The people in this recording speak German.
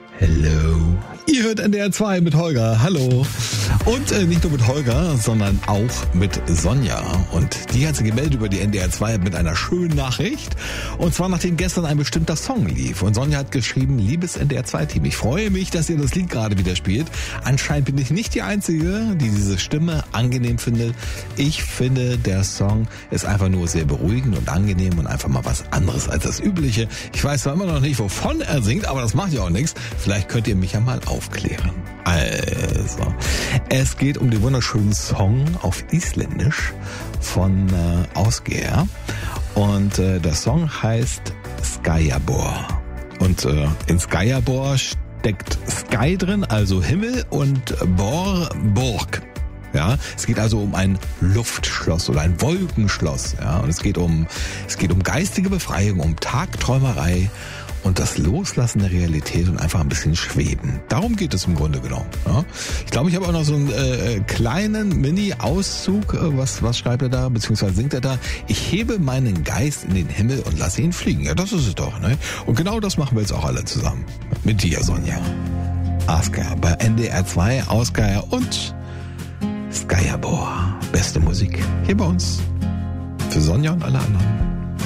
Hello. Ihr hört NDR 2 mit Holger. Hallo. Und nicht nur mit Holger, sondern auch mit Sonja. Und die hat sich gemeldet über die NDR 2 mit einer schönen Nachricht. Und zwar nachdem gestern ein bestimmter Song lief. Und Sonja hat geschrieben, liebes NDR 2-Team, ich freue mich, dass ihr das Lied gerade wieder spielt. Anscheinend bin ich nicht die Einzige, die diese Stimme angenehm findet. Ich finde, der Song ist einfach nur sehr beruhigend und angenehm und einfach mal was anderes als das Übliche. Ich weiß zwar immer noch nicht, wovon er singt, aber das macht ja auch nichts. Vielleicht könnt ihr mich ja mal aufklären. Also, es geht um den wunderschönen Song auf Isländisch von Ásgeir. Und der Song heißt Skýjabor. Und in Skýjabor steckt Sky drin, also Himmel, und Bor, Burg. Ja, es geht also um ein Luftschloss oder ein Wolkenschloss. Ja, und es geht um geistige Befreiung, um Tagträumerei und das Loslassen der Realität und einfach ein bisschen schweben. Darum geht es im Grunde genommen. Ja. Ich glaube, ich habe auch noch so einen kleinen Mini-Auszug. Was schreibt er da, beziehungsweise singt er da? Ich hebe meinen Geist in den Himmel und lasse ihn fliegen. Ja, das ist es doch, ne? Und genau das machen wir jetzt auch alle zusammen. Mit dir, Sonja. Ásgeir bei NDR 2, Ásgeir und Skýjabor. Beste Musik hier bei uns. Für Sonja und alle anderen.